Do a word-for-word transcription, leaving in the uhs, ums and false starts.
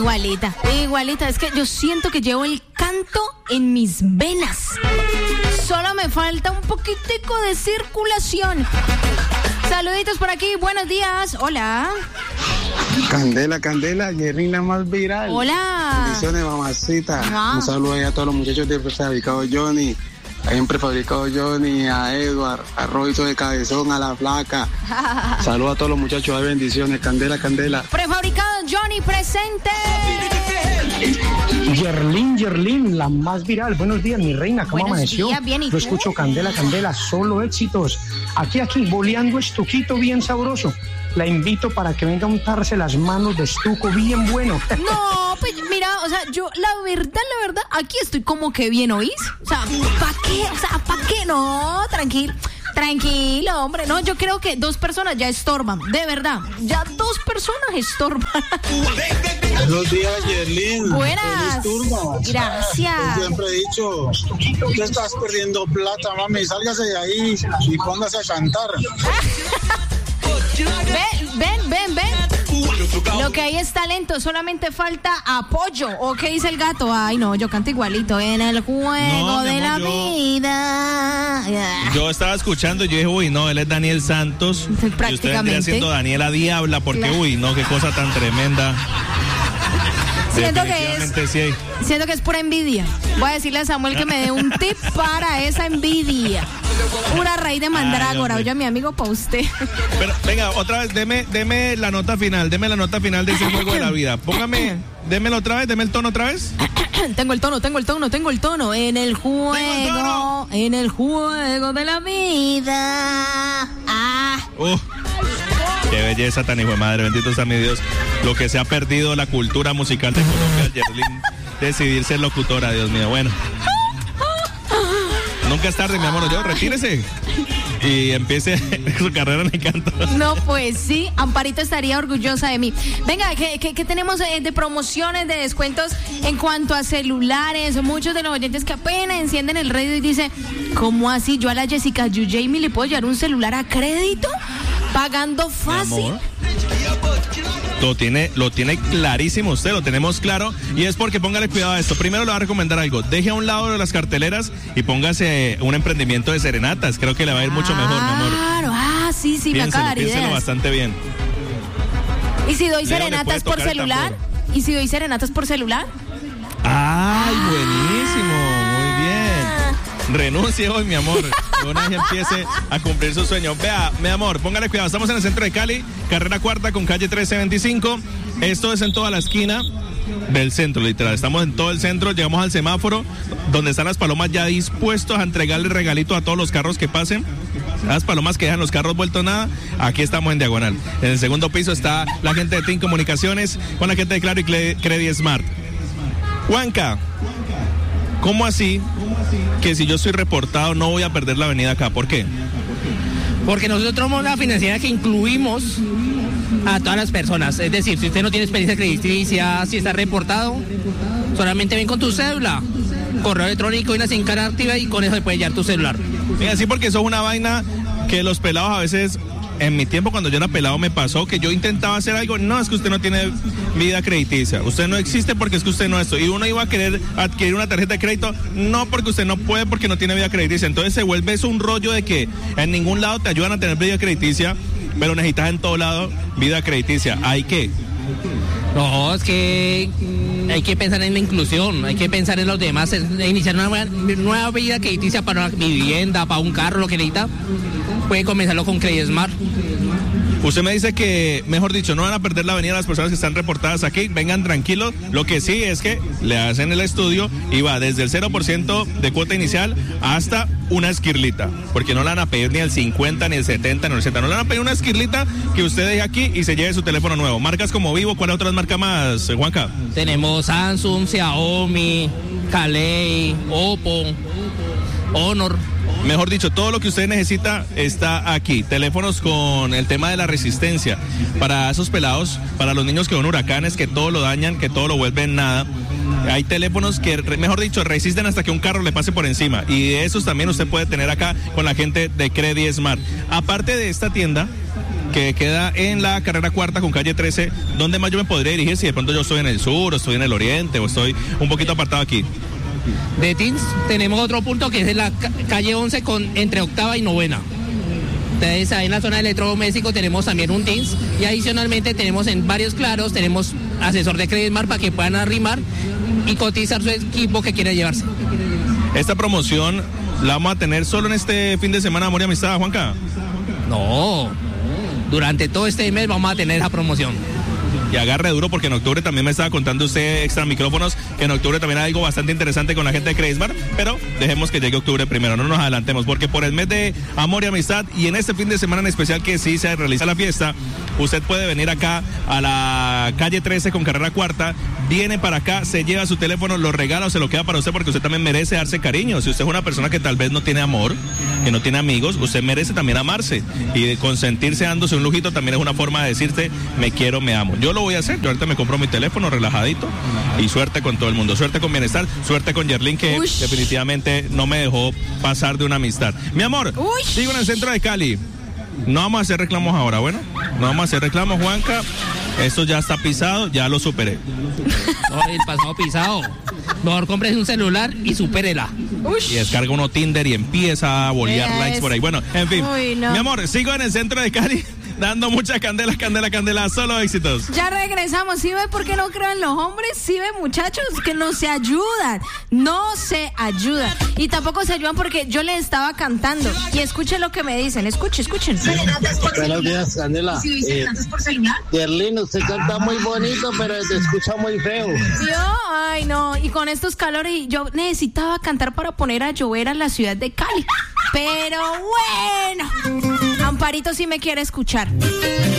Igualita, igualita, es que yo siento que llevo el canto en mis venas. Solo me falta un poquitico de circulación. Saluditos por aquí, buenos días, hola. Candela, Candela, Yerrina más viral. Hola. Bendiciones, mamacita. Ah. Un saludo ahí a todos los muchachos del prefabricado Johnny, ahí en prefabricado Johnny, a Edward, a Roito de Cabezón, a la Flaca. Saludos a todos los muchachos, hay bendiciones, Candela, Candela. Prefabricado Johnny presente. Yerlin, Yerlin, la más viral. Buenos días, mi reina, ¿cómo Buenos amaneció? días, bien, ¿y Yo tú? escucho Candela, Candela, solo éxitos. Aquí, aquí, boleando estuquito bien sabroso. La invito para que venga a untarse las manos de estuco bien bueno. No, pues mira, o sea, yo la verdad, la verdad, aquí estoy como que bien, ¿oís? O sea, ¿para qué? O sea, ¿para qué? No, tranquilo. Tranquilo, hombre. No, yo creo que dos personas ya estorban. De verdad. Ya dos personas estorban. Buenos días, Yerlin. Buenas. Gracias. Siempre he dicho, tú estás perdiendo plata, mami. Sálgase de ahí y póngase a cantar. Ven, ven, ven, ven. Lo que hay es talento, solamente falta apoyo. ¿O qué dice el gato? Ay, no, yo canto igualito. En el juego No, de mi la amor, yo- vida. Yo estaba escuchando y yo dije, uy, no, él es Daniel Santos. Y usted vendría Prácticamente. siendo Daniela Diabla, porque, Claro. uy, no, qué cosa tan tremenda. Siento que es, Definitivamente sí hay. siento que es pura envidia. Voy a decirle a Samuel que me dé un tip para esa envidia. Una raíz de mandrágora. Ay, Oye, mi amigo, para usted. Pero, venga, otra vez, deme, deme la nota final, deme la nota final de ese juego de la vida. Póngame, démelo otra vez, deme el tono otra vez. Tengo el tono, tengo el tono, tengo el tono. En el juego, tono. en el juego de la vida. Ah. Uh, qué belleza tan hijo de madre, bendito sea mi Dios. Lo que se ha perdido la cultura musical de Colombia, Yerlin, decidir ser locutora, Dios mío. Bueno, nunca es tarde, mi amor, yo, retírese y empiece su carrera en el canto. No, pues sí, Amparito estaría orgullosa de mí. Venga, ¿qué, qué, qué tenemos eh, de promociones, de descuentos en cuanto a celulares? Muchos de los oyentes que apenas encienden el radio y dicen, ¿cómo así? Yo a la Jessica Yu Jamie le puedo llevar un celular a crédito, pagando fácil. Amor. Lo tiene, lo tiene clarísimo usted, lo tenemos claro, y es porque póngale cuidado a esto. Primero le voy a recomendar algo, deje a un lado de las carteleras y póngase un emprendimiento de serenatas, creo que le va a ir mucho mejor, mi amor. Claro, ah, sí, sí, me acaba de dar piénselo ideas. bastante bien. ¿Y si doy Leo, ¿le serenatas puede por tocar el celular? tambor? ¿Y si doy serenatas por celular? ¡Ay, buenísimo! Muy bien. Renuncie hoy, mi amor. Que una vez empiece a cumplir su sueño. Vea, mi amor, póngale cuidado. Estamos en el centro de Cali, carrera cuarta con calle trece veinticinco. Esto es en toda la esquina del centro, literal. Estamos en todo el centro. Llegamos al semáforo donde están las palomas ya dispuestos a entregarle regalito a todos los carros que pasen. Las palomas que dejan los carros vueltos nada, aquí estamos en diagonal. En el segundo piso está la gente de T I N Comunicaciones con la gente de Claro y Credit Smart. Juanca, ¿cómo así que si yo soy reportado no voy a perder la avenida acá? ¿Por qué? Porque nosotros somos la financiera que incluimos a todas las personas. Es decir, si usted no tiene experiencia crediticia, si está reportado, solamente ven con tu cédula, correo electrónico y una SIM card activa y con eso se puede llevar tu celular. Mira, sí, porque eso es una vaina que los pelados a veces, en mi tiempo cuando yo era pelado me pasó que yo intentaba hacer algo, no, es que usted no tiene vida crediticia, usted no existe porque es que usted no es esto, y uno iba a querer adquirir una tarjeta de crédito, no porque usted no puede porque no tiene vida crediticia, entonces se vuelve eso un rollo de que en ningún lado te ayudan a tener vida crediticia, pero necesitas en todo lado vida crediticia, ¿hay qué? No, es que hay que pensar en la inclusión, hay que pensar en los demás, en iniciar una nueva, nueva vida crediticia para una vivienda, para un carro, lo que necesita. Puede comenzarlo con Credit Smart. Usted me dice que, mejor dicho, no van a perder la avenida las personas que están reportadas aquí, vengan tranquilos. Lo que sí es que le hacen el estudio y va desde el cero por ciento de cuota inicial hasta una esquirlita, porque no le van a pedir ni el cincuenta, ni el setenta, ni el setenta, no le van a pedir una esquirlita que usted deje aquí y se lleve su teléfono nuevo. Marcas como Vivo, ¿cuáles otras marcas más, eh, Juanca? Tenemos Samsung, Xiaomi, Calei, Oppo, Honor. Mejor dicho, todo lo que usted necesita está aquí. Teléfonos con el tema de la resistencia. Para esos pelados, para los niños que son huracanes, que todo lo dañan, que todo lo vuelven nada. Hay teléfonos que, mejor dicho, resisten hasta que un carro le pase por encima. Y de esos también usted puede tener acá con la gente de Credit Smart. Aparte de esta tienda, que queda en la carrera cuarta con calle trece. ¿Dónde más yo me podría dirigir si de pronto yo estoy en el sur, o estoy en el oriente, o estoy un poquito apartado aquí? De Teens tenemos otro punto que es en la ca- calle once con entre octava y novena. Entonces ahí en la zona de electrodoméstico tenemos también un Teens y adicionalmente tenemos en varios claros, tenemos asesor de Credismar para que puedan arrimar y cotizar su equipo que quiere llevarse. Esta promoción la vamos a tener solo en este fin de semana, Amor y Amistad, Juanca. No, durante todo este mes vamos a tener esa promoción. Y agarre duro porque en octubre también me estaba contando usted extra micrófonos que en octubre también hay algo bastante interesante con la gente de Credismar, pero dejemos que llegue octubre primero, no nos adelantemos porque por el mes de amor y amistad y en este fin de semana en especial que sí se realiza la fiesta, usted puede venir acá a la calle trece con carrera cuarta, viene para acá, se lleva su teléfono, lo regala o se lo queda para usted porque usted también merece darse cariño. Si usted es una persona que tal vez no tiene amor, que no tiene amigos, usted merece también amarse y de consentirse dándose un lujito también es una forma de decirte me quiero, me amo. Yo lo voy a hacer, yo ahorita me compro mi teléfono relajadito y suerte con todo el mundo, suerte con Bienestar, suerte con Yerlin que Uy. definitivamente no me dejó pasar de una amistad. Mi amor, Uy. sigo en el centro de Cali, no vamos a hacer reclamos ahora, bueno, no vamos a hacer reclamos, Juanca, esto ya está pisado, ya lo superé. No, el pasado pisado, mejor compres un celular y supérela. Y descarga uno Tinder y empieza a bolear Mira likes es. por ahí, bueno, en fin, Uy, no. mi amor, sigo en el centro de Cali dando muchas candelas, candela, candela, solo éxitos. Ya regresamos. ¿Sí ve por qué no creen los hombres? ¿Sí ve, muchachos? Que no se ayudan. No se ayudan. Y tampoco se ayudan porque yo les estaba cantando. Y escuchen lo que me dicen. Escuchen, escuchen. Buenos días, Candela. Eh, Yerlin, usted canta muy bonito, pero se escucha muy feo. Yo, ay, no. Y con estos calores, yo necesitaba cantar para poner a llover a la ciudad de Cali. Pero bueno, Amparito sí me quiere escuchar.